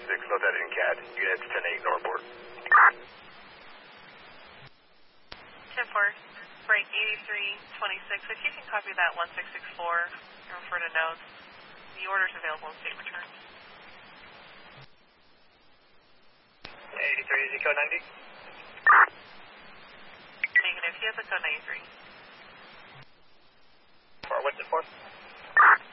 note that in CAD. Units 10-8 northboard. 10-4, break 8326. If you can copy that 1664 and refer to notes, the order is available in state return. 83, is he code 90? Negative, he has a code 93.